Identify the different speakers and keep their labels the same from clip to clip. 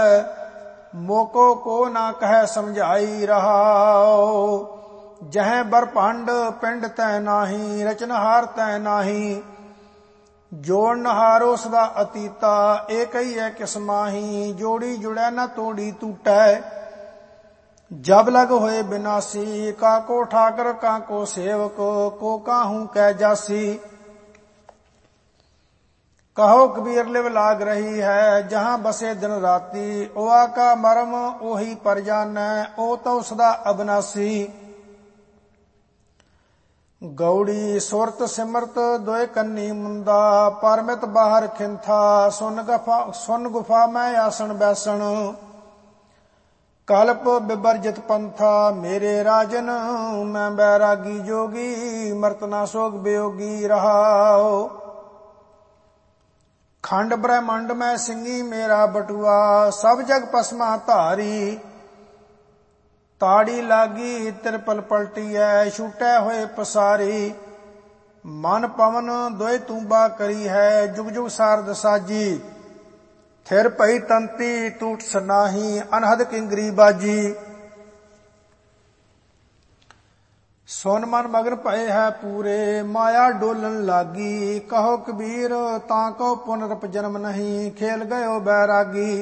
Speaker 1: मोको को ना कह समझाई रहाओ। जह बर पांड पिंड तै नाही, रचनहार तै नाही। जोड़नहारो सदा अतीता, एक ही है किस माही। जोड़ी जुड़ै न तोड़ी टूटै, जब लग होए बिनासी। काको ठाकर काको सेवक, को काहू कै जासी। कहो कबीर लिव लाग रही है, जहां बसे दिन राती। ओआ का मरम ओही पर जानै, ओ तो सदा अबनासी। गौड़ी सुरत सिमरत दोए कन्नी मुंदा, परमित बाहर खिंथा। सुन गुफा मैं आसन बैसन, कल्प बिबरजित पंथा। मेरे राजन मैं बैरागी जोगी, मरतना सोग वियोगी रहाओ। खंड ब्रह्मंड में सिंगी मेरा बटुआ, सब जग पसमा धारी। ताड़ी लागी तिरपल पलटी है, छूटे हुए पसारी। मन पवन दोए तूंबा करी है, जुग जुग सारद साजी। थिर पई तंती टूट सनाही, अनहद किंगरी बाजी। सोन मन मगन पए है पूरे, माया डोलन लागी। कहो कबीर ताको पुनरप जन्म नहीं, खेल गयो बैरागी।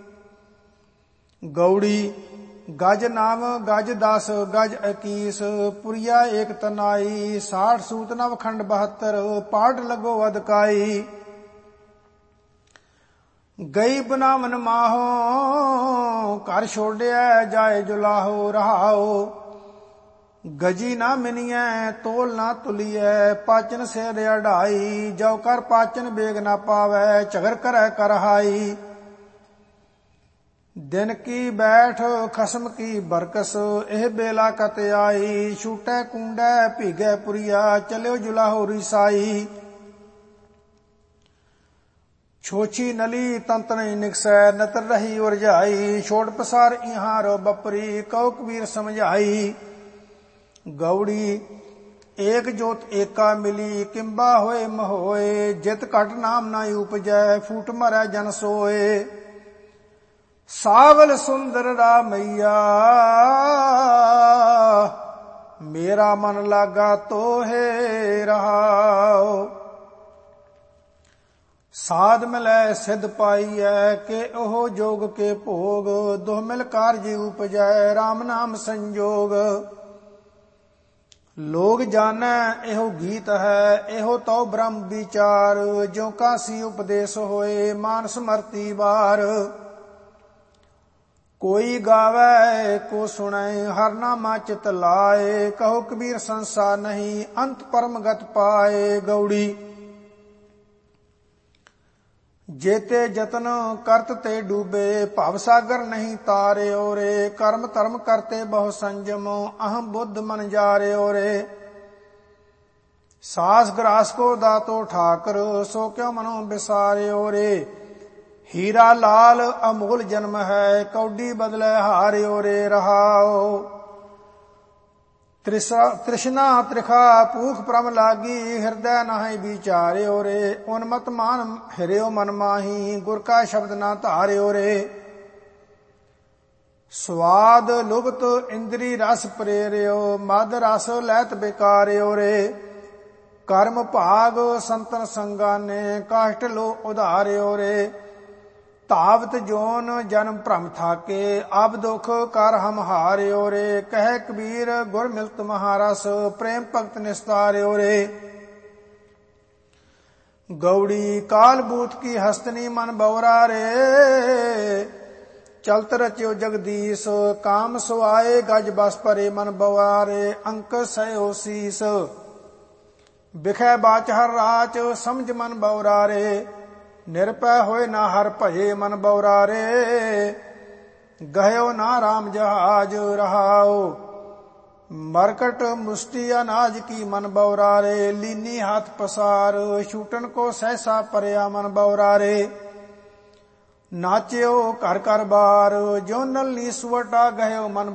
Speaker 1: गौड़ी गज नाम गज 10 गज 21, पुरिया एक तनाई। 60 सूत नव खंड 72, पाठ लगो अदकाई। गई बनावन माहो, घर छोड़िया जाए जुलाहो रहाओ। गजी ना मिनिए तोल ना तुलिए, पाचन सेर अढ़ाई। जो कर पाचन बेग ना पावे, झगर करे करहाई। दिन की बैठ खसम की बरकस, एह बेला कत आई। छूटे कुंडे भीगे पुरिया, चलियो जुलाहो रिसाई। छोची नली तंत नहीं निकसै, नतर रही उरझाई। छोड़ पसार इहां रो बपरी, कहो कबीर समझाई। गौड़ी एक जोत एका मिली, किंबा होए महोए। जित घट नाम ना उपजै, फूट मरै जन सोए। सावल सुंदर रामैया, मेरा मन लागा तो है रहाओ। साध मिलै सिद्ध पाईऐ, के ओह जोग के भोग। दोह मिल कारज उपजै, राम नाम संजोग। लोग जानै एहो गीत है, एहो तो ब्रह्म विचार। ज्यों कासी उपदेश होए, मान स्मरती बार। कोई गावे को सुनै, हर नामा चित लाए। कहो कबीर संसार नहीं, अंत परम गत पाए। गौड़ी जेते जतन करत ते डूबे, भव सागर नहीं तारे ओरे। कर्म धर्म करते बहु संजम, अहम बुद्ध मन जारे ओरे। सास ग्रास को दातो ठाकर, सो क्यों मनो बिसारे ओरे। हीरा लाल अमोल जन्म है, कौडी बदले हारे ओरे रहाओ। तृष्णा त्रिखा पूख प्रम लागी, हृदय नाहि विचारे ओरे। उन्मत मान हिरयो मन माही, गुर का शब्द ना धारे ओरे। स्वाद लुभत इंद्री रस प्रेरियो, मद रस लैत बेकारे ओरे। कर्म भाग संतन संगाने, काष्ट लो उधारे ओरे। तावत जोन जन्म भ्रम थाके, अब दुख कर हम हारे ओरे। कह कबीर गुर मिलत महारस, प्रेम भगत निस्तारे ओरे। गौड़ी काल बूथ की हस्तनी मन बौरा रे, चलत रच्यो जगदीश। काम सुआए गज बस परे, मन बौरारे अंक सयो शीस। बिखै बाच हर राच, समझ मन बौरारे। निरपै होए ना हर भये, मन बौरारे। गयो ना राम जहाज रहाओ। मरकट मुष्टि अनाज की मन बौरारे। लीनी हाथ पसार, छूटन को सहसा परया मन बौरारे। नाच्यो घर घर बार, जो नलनी सुवटा गयो मन